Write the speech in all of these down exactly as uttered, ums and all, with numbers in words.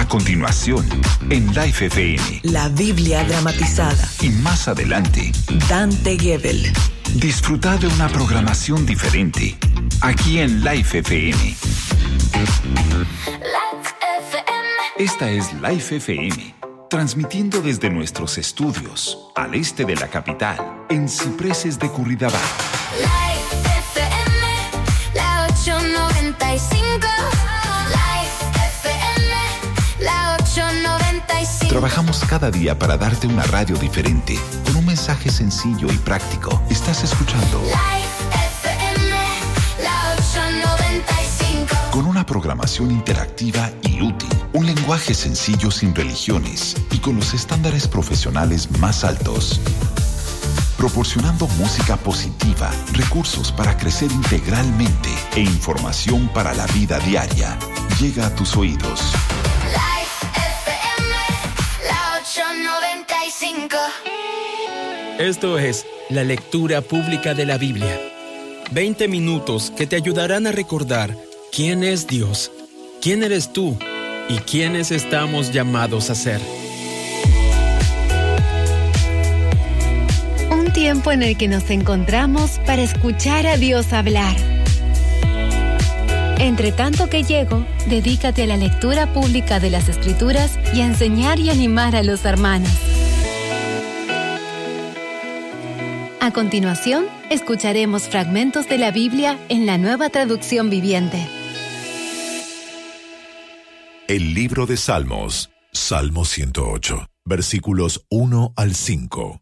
A continuación, en Life F M. La Biblia dramatizada. Y más adelante, Dante Gebel. Disfruta de una programación diferente, aquí en Life F M. Life F M. Esta es Life F M, transmitiendo desde nuestros estudios, al este de la capital, en Cipreses de Curridabat. Life F M, la ochocientos noventa y cinco. Life F M, la ochocientos noventa y cinco. Trabajamos cada día para darte una radio diferente, con un mensaje sencillo y práctico. Estás escuchando Life F M, la ochocientos noventa y cinco. con una programación interactiva y útil, un lenguaje sencillo sin religiones y con los estándares profesionales más altos. Proporcionando música positiva, recursos para crecer integralmente e información para la vida diaria. Llega a tus oídos. Life F M, la ochocientos noventa y cinco. Esto es la lectura pública de la Biblia. veinte minutos que te ayudarán a recordar quién es Dios, quién eres tú y quiénes estamos llamados a ser. Un tiempo en el que nos encontramos para escuchar a Dios hablar. Entre tanto que llego, dedícate a la lectura pública de las Escrituras y a enseñar y animar a los hermanos. A continuación, escucharemos fragmentos de la Biblia en la Nueva Traducción Viviente. El libro de Salmos, Salmo ciento ocho, versículos uno al cinco.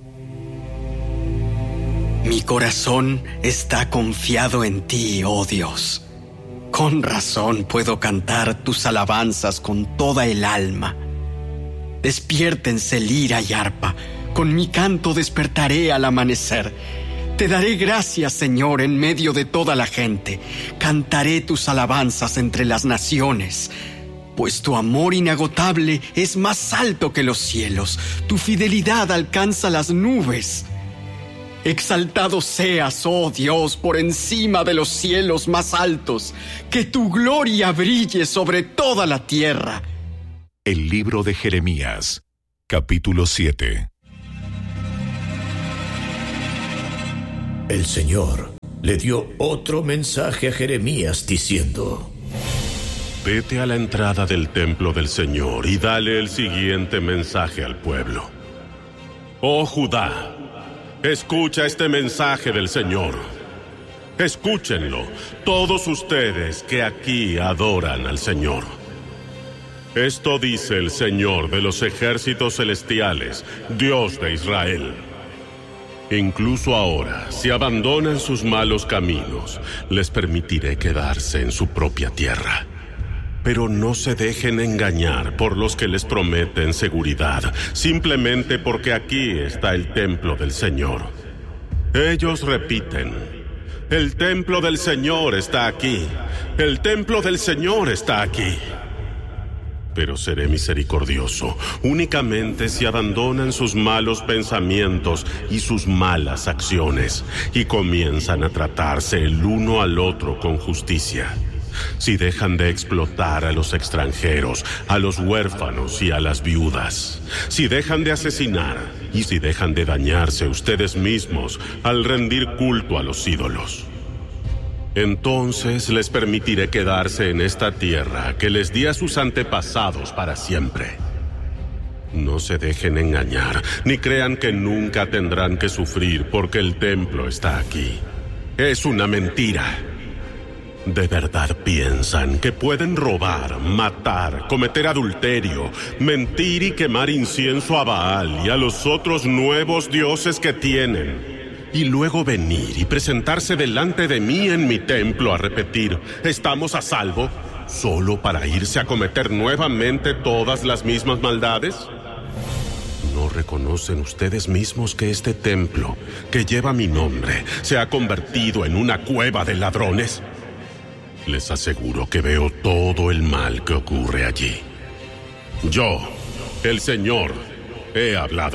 Mi corazón está confiado en ti, oh Dios. Con razón puedo cantar tus alabanzas con toda el alma. Despiértense lira y arpa, con mi canto despertaré al amanecer. Te daré gracias, Señor, en medio de toda la gente. Cantaré tus alabanzas entre las naciones. Pues tu amor inagotable es más alto que los cielos. Tu fidelidad alcanza las nubes. Exaltado seas, oh Dios, por encima de los cielos más altos. Que tu gloria brille sobre toda la tierra. El libro de Jeremías, capítulo siete. El Señor le dio otro mensaje a Jeremías diciendo: Vete a la entrada del templo del Señor y dale el siguiente mensaje al pueblo. Oh Judá, escucha este mensaje del Señor. Escúchenlo, todos ustedes que aquí adoran al Señor. Esto dice el Señor de los ejércitos celestiales, Dios de Israel. Incluso ahora, si abandonan sus malos caminos, les permitiré quedarse en su propia tierra. Pero no se dejen engañar por los que les prometen seguridad, simplemente porque aquí está el templo del Señor. Ellos repiten: el templo del Señor está aquí, el templo del Señor está aquí. Pero seré misericordioso únicamente si abandonan sus malos pensamientos y sus malas acciones y comienzan a tratarse el uno al otro con justicia. Si dejan de explotar a los extranjeros, a los huérfanos y a las viudas. Si dejan de asesinar y si dejan de dañarse ustedes mismos al rendir culto a los ídolos. Entonces les permitiré quedarse en esta tierra que les di a sus antepasados para siempre. No se dejen engañar, ni crean que nunca tendrán que sufrir porque el templo está aquí. Es una mentira. ¿De verdad piensan que pueden robar, matar, cometer adulterio, mentir y quemar incienso a Baal y a los otros nuevos dioses que tienen? Y luego venir y presentarse delante de mí en mi templo a repetir: ¿estamos a salvo? ¿Solo para irse a cometer nuevamente todas las mismas maldades? ¿No reconocen ustedes mismos que este templo, que lleva mi nombre, se ha convertido en una cueva de ladrones? Les aseguro que veo todo el mal que ocurre allí. Yo, el Señor, he hablado.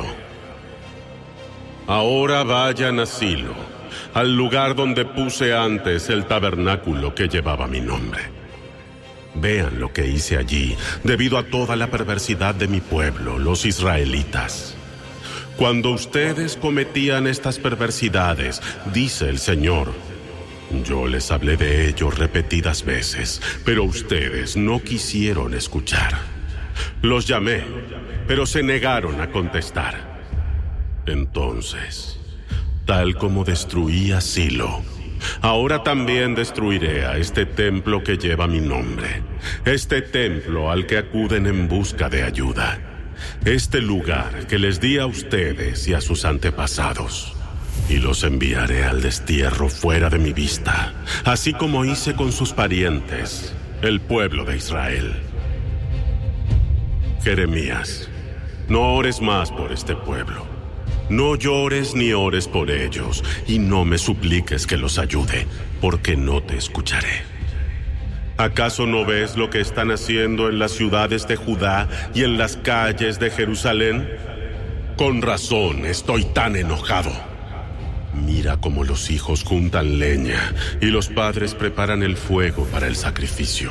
Ahora vayan a Silo, al lugar donde puse antes el tabernáculo que llevaba mi nombre. Vean lo que hice allí, debido a toda la perversidad de mi pueblo, los israelitas. Cuando ustedes cometían estas perversidades, dice el Señor, yo les hablé de ello repetidas veces, pero ustedes no quisieron escuchar. Los llamé, pero se negaron a contestar. Entonces, tal como destruí a Silo, ahora también destruiré a este templo que lleva mi nombre, este templo al que acuden en busca de ayuda, este lugar que les di a ustedes y a sus antepasados. Y los enviaré al destierro fuera de mi vista, así como hice con sus parientes, el pueblo de Israel. Jeremías, no ores más por este pueblo. No llores ni ores por ellos, y no me supliques que los ayude, porque no te escucharé. ¿Acaso no ves lo que están haciendo en las ciudades de Judá y en las calles de Jerusalén? Con razón estoy tan enojado. Mira cómo los hijos juntan leña y los padres preparan el fuego para el sacrificio.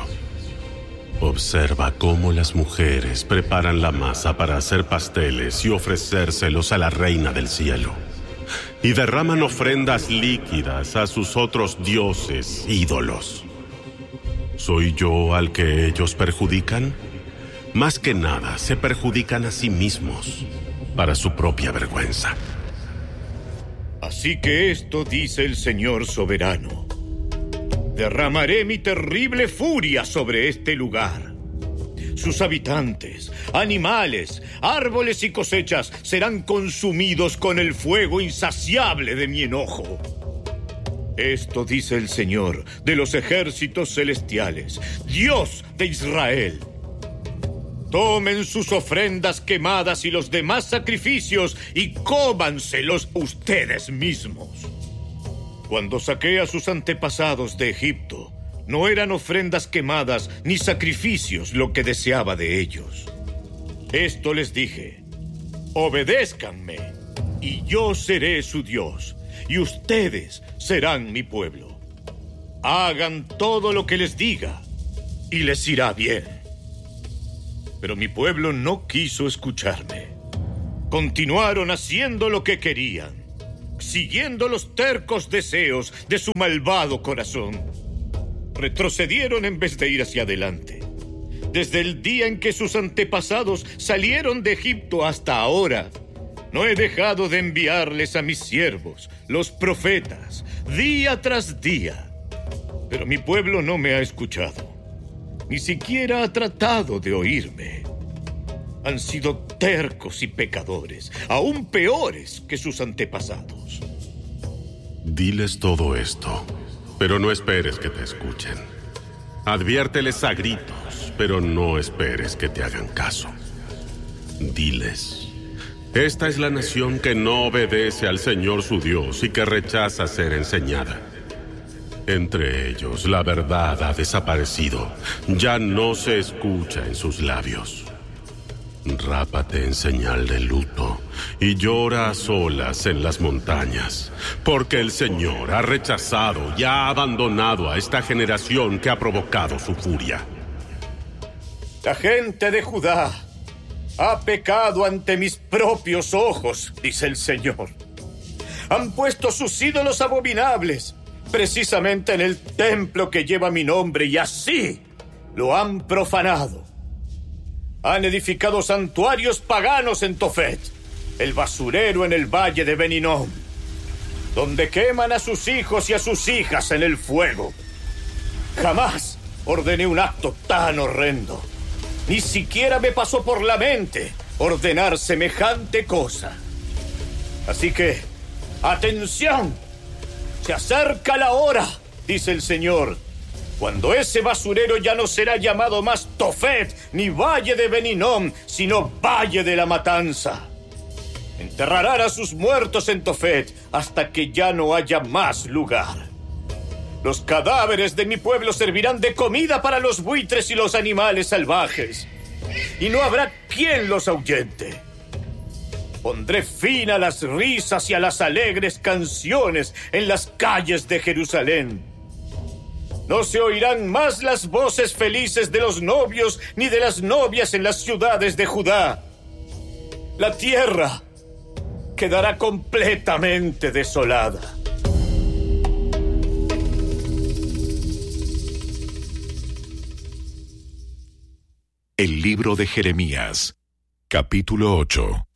Observa cómo las mujeres preparan la masa para hacer pasteles y ofrecérselos a la reina del cielo. Y derraman ofrendas líquidas a sus otros dioses ídolos. ¿Soy yo al que ellos perjudican? Más que nada, se perjudican a sí mismos para su propia vergüenza. Así que esto dice el Señor soberano: derramaré mi terrible furia sobre este lugar. Sus habitantes, animales, árboles y cosechas serán consumidos con el fuego insaciable de mi enojo. Esto dice el Señor de los ejércitos celestiales, Dios de Israel. Tomen sus ofrendas quemadas y los demás sacrificios y cómanselos ustedes mismos. Cuando saqué a sus antepasados de Egipto, no eran ofrendas quemadas ni sacrificios lo que deseaba de ellos. Esto les dije: obedézcanme, y yo seré su Dios, y ustedes serán mi pueblo. Hagan todo lo que les diga, y les irá bien. Pero mi pueblo no quiso escucharme. Continuaron haciendo lo que querían, siguiendo los tercos deseos de su malvado corazón. Retrocedieron en vez de ir hacia adelante. Desde el día en que sus antepasados salieron de Egipto hasta ahora, no he dejado de enviarles a mis siervos, los profetas, día tras día. Pero mi pueblo no me ha escuchado. Ni siquiera ha tratado de oírme. Han sido tercos y pecadores, aún peores que sus antepasados. Diles todo esto, pero no esperes que te escuchen. Adviérteles a gritos, pero no esperes que te hagan caso. Diles: esta es la nación que no obedece al Señor su Dios y que rechaza ser enseñada. Entre ellos, la verdad ha desaparecido. Ya no se escucha en sus labios. Rápate en señal de luto y llora a solas en las montañas, porque el Señor ha rechazado y ha abandonado a esta generación que ha provocado su furia. La gente de Judá ha pecado ante mis propios ojos, dice el Señor. Han puesto sus ídolos abominables precisamente en el templo que lleva mi nombre, y así lo han profanado. Han edificado santuarios paganos en Tofet, el basurero en el valle de Ben-Hinnom, donde queman a sus hijos y a sus hijas en el fuego. Jamás ordené un acto tan horrendo. Ni siquiera me pasó por la mente ordenar semejante cosa. Así que, ¡atención! Se acerca la hora, dice el Señor, cuando ese basurero ya no será llamado más Tofet ni Valle de Ben-Hinnom, sino Valle de la Matanza. Enterrarán a sus muertos en Tofet hasta que ya no haya más lugar. Los cadáveres de mi pueblo servirán de comida para los buitres y los animales salvajes, y no habrá quien los ahuyente. Pondré fin a las risas y a las alegres canciones en las calles de Jerusalén. No se oirán más las voces felices de los novios ni de las novias en las ciudades de Judá. La tierra quedará completamente desolada. El libro de Jeremías, capítulo ocho.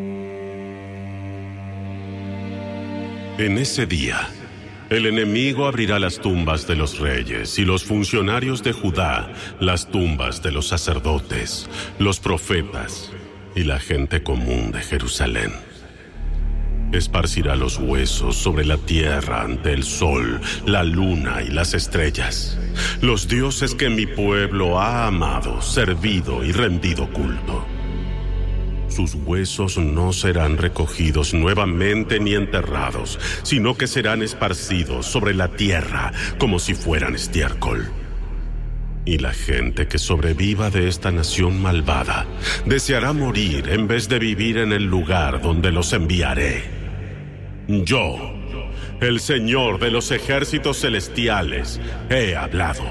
En ese día, el enemigo abrirá las tumbas de los reyes y los funcionarios de Judá las tumbas de los sacerdotes, los profetas y la gente común de Jerusalén. Esparcirá los huesos sobre la tierra ante el sol, la luna y las estrellas, los dioses que mi pueblo ha amado, servido y rendido culto. Sus huesos no serán recogidos nuevamente ni enterrados, sino que serán esparcidos sobre la tierra como si fueran estiércol. Y la gente que sobreviva de esta nación malvada deseará morir en vez de vivir en el lugar donde los enviaré. Yo, el Señor de los ejércitos celestiales, he hablado.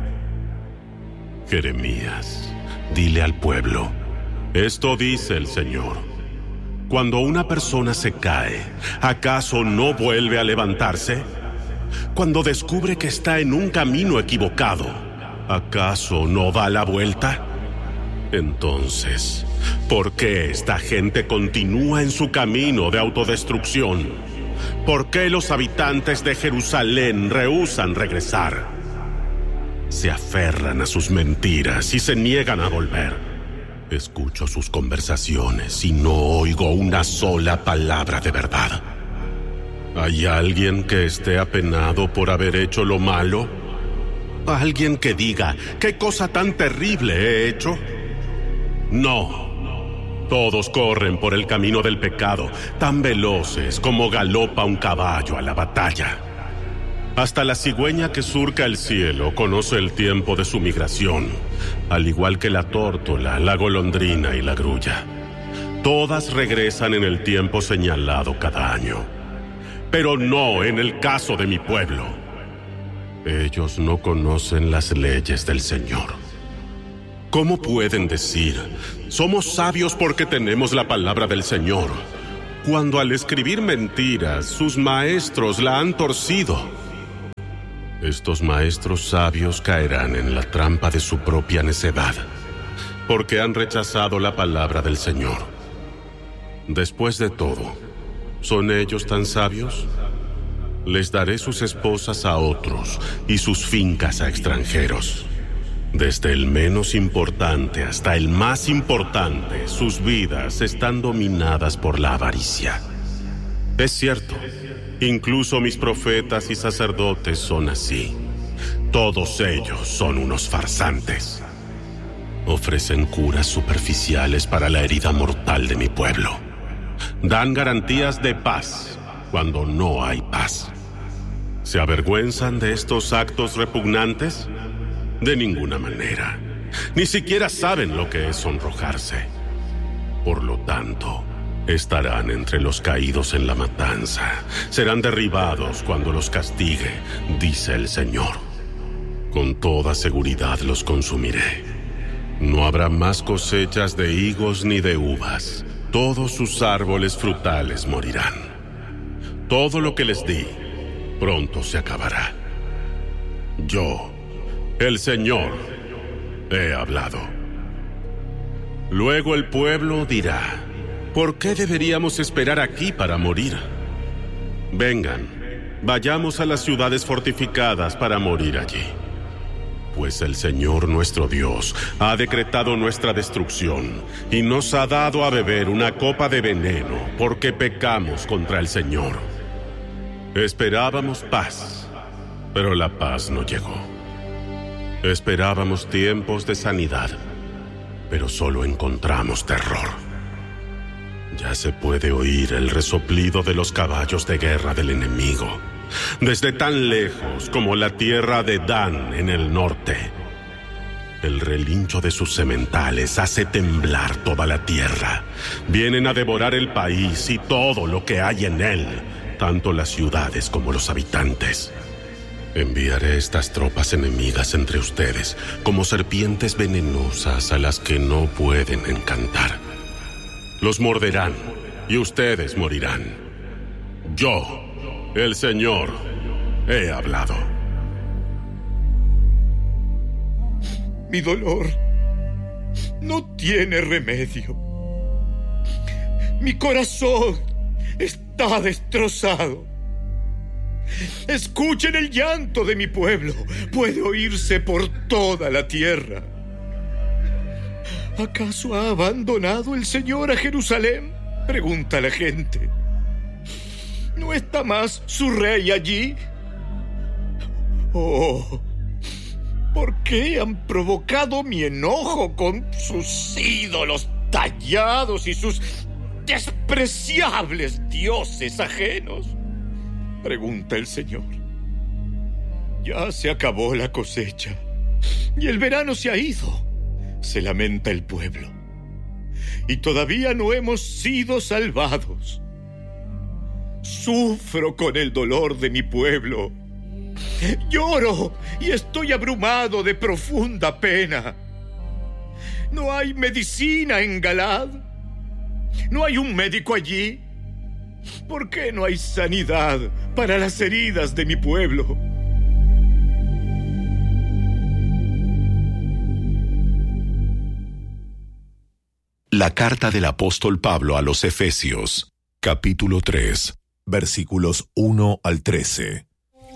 Jeremías, dile al pueblo: esto dice el Señor. Cuando una persona se cae, ¿acaso no vuelve a levantarse? Cuando descubre que está en un camino equivocado, ¿acaso no da la vuelta? Entonces, ¿por qué esta gente continúa en su camino de autodestrucción? ¿Por qué los habitantes de Jerusalén rehúsan regresar? Se aferran a sus mentiras y se niegan a volver. Escucho sus conversaciones y no oigo una sola palabra de verdad. ¿Hay alguien que esté apenado por haber hecho lo malo? ¿Alguien que diga, qué cosa tan terrible he hecho? No. Todos corren por el camino del pecado, tan veloces como galopa un caballo a la batalla. Hasta la cigüeña que surca el cielo conoce el tiempo de su migración, al igual que la tórtola, la golondrina y la grulla. Todas regresan en el tiempo señalado cada año, pero no en el caso de mi pueblo. Ellos no conocen las leyes del Señor. ¿Cómo pueden decir, somos sabios porque tenemos la palabra del Señor, cuando al escribir mentiras, sus maestros la han torcido? Estos maestros sabios caerán en la trampa de su propia necedad, porque han rechazado la palabra del Señor. Después de todo, ¿son ellos tan sabios? Les daré sus esposas a otros y sus fincas a extranjeros. Desde el menos importante hasta el más importante, sus vidas están dominadas por la avaricia. Es cierto, incluso mis profetas y sacerdotes son así. Todos ellos son unos farsantes. Ofrecen curas superficiales para la herida mortal de mi pueblo. Dan garantías de paz cuando no hay paz. ¿Se avergüenzan de estos actos repugnantes? De ninguna manera. Ni siquiera saben lo que es sonrojarse. Por lo tanto, estarán entre los caídos en la matanza. Serán derribados cuando los castigue, dice el Señor. Con toda seguridad los consumiré. No habrá más cosechas de higos ni de uvas. Todos sus árboles frutales morirán. Todo lo que les di, pronto se acabará. Yo, el Señor, he hablado. Luego el pueblo dirá: ¿por qué deberíamos esperar aquí para morir? Vengan, vayamos a las ciudades fortificadas para morir allí. Pues el Señor nuestro Dios ha decretado nuestra destrucción y nos ha dado a beber una copa de veneno porque pecamos contra el Señor. Esperábamos paz, pero la paz no llegó. Esperábamos tiempos de sanidad, pero solo encontramos terror. Ya se puede oír el resoplido de los caballos de guerra del enemigo, desde tan lejos como la tierra de Dan en el norte. El relincho de sus sementales hace temblar toda la tierra. Vienen a devorar el país y todo lo que hay en él, tanto las ciudades como los habitantes. Enviaré estas tropas enemigas entre ustedes, como serpientes venenosas a las que no pueden encantar. Los morderán, y ustedes morirán. Yo, el Señor, he hablado. Mi dolor no tiene remedio. Mi corazón está destrozado. Escuchen el llanto de mi pueblo. Puede oírse por toda la tierra. ¿Acaso ha abandonado el Señor a Jerusalén?, pregunta la gente. ¿No está más su rey allí? Oh, ¿por qué han provocado mi enojo con sus ídolos tallados y sus despreciables dioses ajenos?, pregunta el Señor. Ya se acabó la cosecha y el verano se ha ido, se lamenta el pueblo, y todavía no hemos sido salvados. Sufro con el dolor de mi pueblo. Lloro y estoy abrumado de profunda pena. No hay medicina en Galad. No hay un médico allí. ¿Por qué no hay sanidad para las heridas de mi pueblo? La carta del apóstol Pablo a los Efesios, capítulo tres, versículos uno al trece.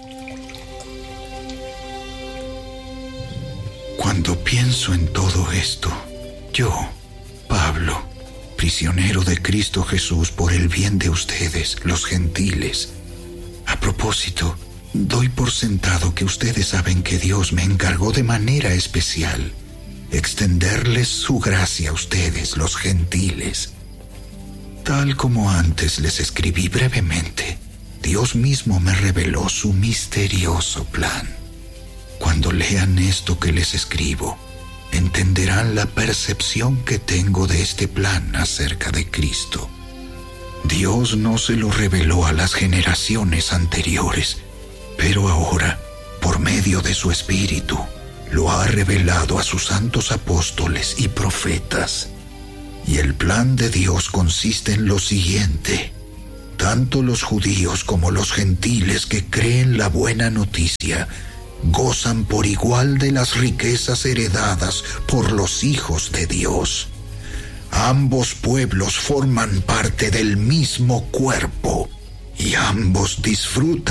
Cuando pienso en todo esto, yo, Pablo, prisionero de Cristo Jesús por el bien de ustedes, los gentiles. A propósito, doy por sentado que ustedes saben que Dios me encargó de manera especial extenderles su gracia a ustedes, los gentiles. Tal como antes les escribí brevemente, Dios mismo me reveló su misterioso plan. Cuando lean esto que les escribo, entenderán la percepción que tengo de este plan acerca de Cristo. Dios no se lo reveló a las generaciones anteriores, pero ahora, por medio de su Espíritu, lo ha revelado a sus santos apóstoles y profetas. Y el plan de Dios consiste en lo siguiente: tanto los judíos como los gentiles que creen la buena noticia gozan por igual de las riquezas heredadas por los hijos de Dios. Ambos pueblos forman parte del mismo cuerpo y ambos disfrutan